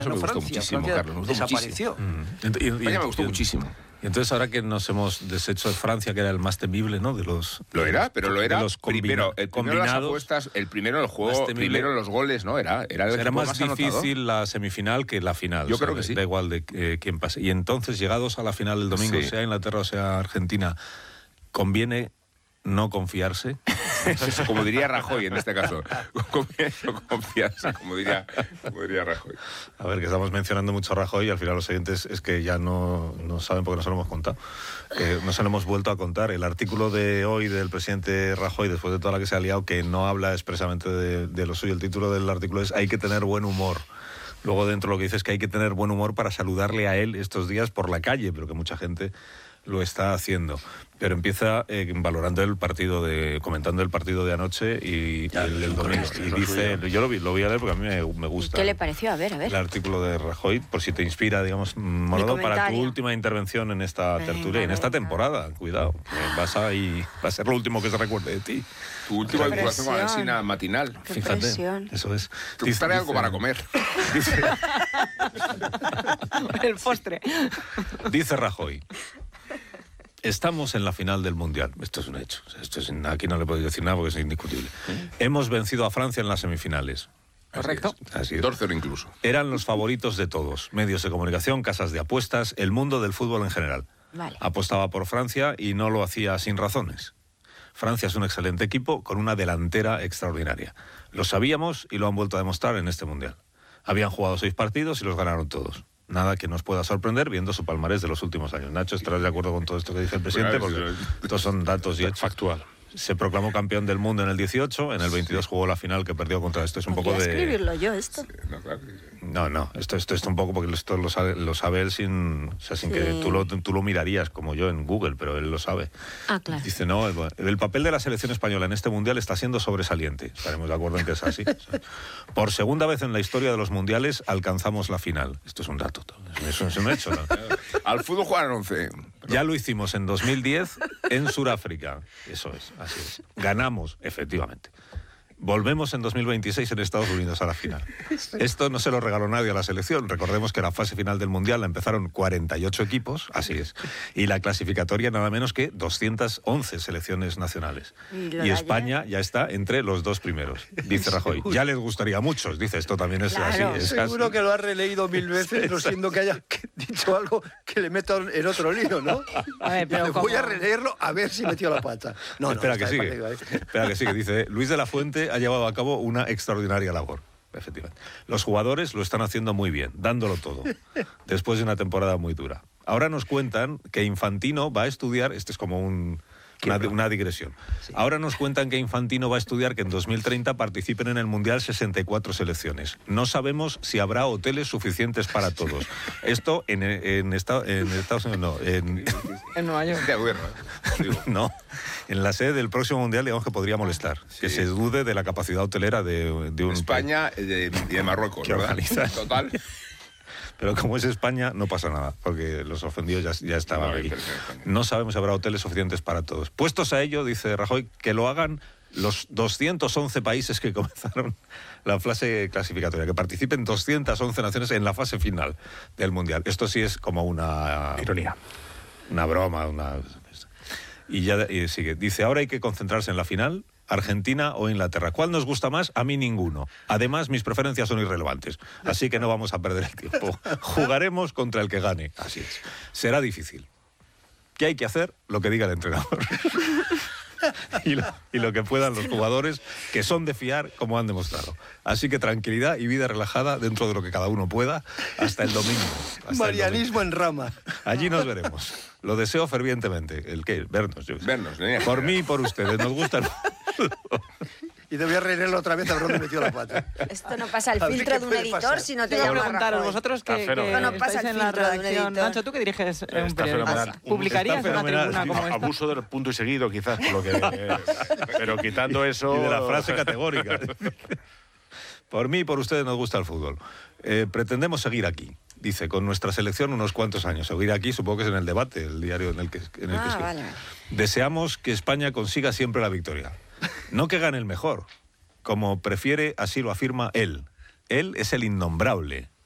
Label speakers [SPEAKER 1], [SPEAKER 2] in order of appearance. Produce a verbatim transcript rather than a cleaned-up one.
[SPEAKER 1] Eso me gustó
[SPEAKER 2] Francia,
[SPEAKER 1] muchísimo,
[SPEAKER 2] Francia
[SPEAKER 1] Carlos. Me gustó
[SPEAKER 2] desapareció.
[SPEAKER 1] muchísimo. Y, y, y, España me gustó y, muchísimo.
[SPEAKER 3] Y entonces ahora que nos hemos deshecho de Francia, que era el más temible, ¿no? De los
[SPEAKER 1] lo era, pero lo era.
[SPEAKER 3] Los
[SPEAKER 1] primero, el primero las apuestas, el primero el juego, primero los goles, ¿no? Era, era, el
[SPEAKER 3] era más,
[SPEAKER 1] más
[SPEAKER 3] difícil
[SPEAKER 1] anotador.
[SPEAKER 3] la semifinal que la final.
[SPEAKER 1] Yo
[SPEAKER 3] o sea,
[SPEAKER 1] creo que sí.
[SPEAKER 3] Da igual de eh, quién pase. Y entonces, llegados a la final del domingo,
[SPEAKER 1] sí.
[SPEAKER 3] sea Inglaterra o sea Argentina, conviene no confiarse.
[SPEAKER 1] Como diría Rajoy en este caso. No confiarse, como diría, como diría Rajoy.
[SPEAKER 3] A ver, que estamos mencionando mucho a Rajoy y al final los oyentes es que ya no, no saben porque no se lo hemos contado. Eh, no se lo hemos vuelto a contar. El artículo de hoy del presidente Rajoy, después de toda la que se ha liado, que no habla expresamente de, de lo suyo. El título del artículo es: hay que tener buen humor. Luego dentro lo que dice es que hay que tener buen humor para saludarle a él estos días por la calle, pero que mucha gente lo está haciendo. Pero empieza eh, valorando el partido, de comentando el partido de anoche y ya, el, el domingo. Y dice, yo lo, vi, lo voy a leer porque a mí me, me gusta.
[SPEAKER 4] ¿Qué le pareció? A ver, a ver.
[SPEAKER 3] El artículo de Rajoy, por si te inspira, digamos, Morado, para tu última intervención en esta venga, tertulia, en esta temporada. Cuidado, vas a, y va a ser lo último que se recuerde de ti.
[SPEAKER 1] Tu última vinculación con la Alsina matinal.
[SPEAKER 4] Qué
[SPEAKER 3] Fíjate,
[SPEAKER 4] presión.
[SPEAKER 3] Eso es.
[SPEAKER 1] Te gustará algo para comer.
[SPEAKER 3] Dice,
[SPEAKER 5] el postre.
[SPEAKER 3] Dice Rajoy: estamos en la final del Mundial. Esto es un hecho. Esto es, aquí no le podéis decir nada porque es indiscutible. ¿Sí? Hemos vencido a Francia en las semifinales.
[SPEAKER 5] Correcto.
[SPEAKER 3] Así es.
[SPEAKER 1] dos cero incluso.
[SPEAKER 3] Eran los favoritos de todos. Medios de comunicación, casas de apuestas, el mundo del fútbol en general.
[SPEAKER 4] Vale.
[SPEAKER 3] Apostaba por Francia y no lo hacía sin razones. Francia es un excelente equipo con una delantera extraordinaria. Lo sabíamos y lo han vuelto a demostrar en este Mundial. Habían jugado seis partidos y los ganaron todos. Nada que nos pueda sorprender viendo su palmarés de los últimos años. Nacho, ¿estarás de acuerdo con todo esto que dice el presidente? Porque estos son datos y hechos.
[SPEAKER 2] Factual.
[SPEAKER 3] Se proclamó campeón del mundo en el dieciocho, en el veintidós jugó la final que perdió contra esto. Es un poco de...
[SPEAKER 4] escribirlo yo esto?
[SPEAKER 1] Sí, no, claro que sí.
[SPEAKER 3] No, no, esto, esto es un poco porque esto lo sabe, lo sabe él sin, o sea, sin sí. que tú lo, tú lo mirarías como yo en Google, pero él lo sabe.
[SPEAKER 4] Ah, claro.
[SPEAKER 3] Dice, no, el, el papel de la selección española en este Mundial está siendo sobresaliente. Estaremos de acuerdo en que es así. O sea, por segunda vez en la historia de los Mundiales alcanzamos la final. Esto es un dato, eso es un hecho, ¿no?
[SPEAKER 1] Al fútbol juegan once.
[SPEAKER 3] Pero... Ya lo hicimos en dos mil diez en Sudáfrica. Eso es, así es. Ganamos, efectivamente. Volvemos en dos mil veintiséis en Estados Unidos a la final. Esto no se lo regaló nadie a la selección. Recordemos que la fase final del Mundial la empezaron cuarenta y ocho equipos, así es. Y la clasificatoria nada menos que doscientas once selecciones nacionales. Y, y España ya está entre los dos primeros, dice Rajoy. Ya les gustaría a muchos, dice, esto también es
[SPEAKER 4] claro.
[SPEAKER 3] así. Es
[SPEAKER 2] Seguro
[SPEAKER 3] así.
[SPEAKER 2] Que lo has releído mil veces, no siendo que haya dicho algo que le meto en otro lío, ¿no?
[SPEAKER 5] A ver, pero
[SPEAKER 2] voy a releerlo a ver si metió la pata. No,
[SPEAKER 3] espera,
[SPEAKER 2] no,
[SPEAKER 3] que sigue. Partido, ¿eh? Espera que sigue. Dice, Luis de la Fuente ha llevado a cabo una extraordinaria labor. Efectivamente. Los jugadores lo están haciendo muy bien, dándolo todo, después de una temporada muy dura. Ahora nos cuentan que Infantino va a estudiar, este es como un... Una, una digresión. Sí. Ahora nos cuentan que Infantino va a estudiar que en dos mil treinta participen en el Mundial sesenta y cuatro selecciones. No sabemos si habrá hoteles suficientes para todos. Esto en, en, esta, en Estados Unidos, no. En,
[SPEAKER 5] en Nueva York.
[SPEAKER 3] No. En la sede del próximo Mundial, digamos que podría molestar. Sí. Que se dude de la capacidad hotelera de, de un...
[SPEAKER 1] España y de, de Marruecos,
[SPEAKER 3] que
[SPEAKER 1] ¿verdad?
[SPEAKER 3] Organiza.
[SPEAKER 1] Total.
[SPEAKER 3] Pero como es España, no pasa nada, porque los ofendidos ya, ya estaban no, aquí. No sabemos si habrá hoteles suficientes para todos. Puestos a ello, dice Rajoy, que lo hagan los doscientos once países que comenzaron la fase clasificatoria, que participen doscientas once naciones en la fase final del Mundial. Esto sí es como una...
[SPEAKER 2] ironía.
[SPEAKER 3] Una broma, una... Y ya y sigue. Dice, ahora hay que concentrarse en la final... Argentina o Inglaterra. ¿Cuál nos gusta más? A mí ninguno. Además, mis preferencias son irrelevantes. Así que no vamos a perder el tiempo. Jugaremos contra el que gane. Así es. Será difícil. ¿Qué hay que hacer? Lo que diga el entrenador. y, lo, y lo que puedan los jugadores, que son de fiar, como han demostrado. Así que tranquilidad y vida relajada dentro de lo que cada uno pueda hasta el domingo. Hasta
[SPEAKER 2] Marianismo
[SPEAKER 3] el domingo.
[SPEAKER 2] En rama.
[SPEAKER 3] Allí nos veremos. Lo deseo fervientemente. ¿El qué? Vernos. Yo
[SPEAKER 1] Vernos. ¿eh?
[SPEAKER 3] Por mí y por ustedes. Nos gusta el...
[SPEAKER 2] Y te voy a releerlo otra vez a ver dónde metió la pata.
[SPEAKER 4] Esto no pasa al filtro de un editor pasar? Si no te llama
[SPEAKER 5] preguntaros vosotros que, que
[SPEAKER 4] no pasa
[SPEAKER 5] en la redacción. Nacho, tú que diriges
[SPEAKER 2] está
[SPEAKER 5] un periódico, ¿publicarías una tribuna como esta?
[SPEAKER 2] Abuso del punto y seguido, quizás, por lo que, eh, pero quitando eso...
[SPEAKER 3] Y de la frase categórica. Por mí y por ustedes nos gusta el fútbol. Eh, pretendemos seguir aquí, dice, con nuestra selección unos cuantos años. Seguir aquí, supongo que es en el debate, el diario en el que, en el
[SPEAKER 4] ah,
[SPEAKER 3] que
[SPEAKER 4] vale.
[SPEAKER 3] Deseamos que España consiga siempre la victoria. No que gane el mejor, como prefiere, así lo afirma él. Él es el innombrable.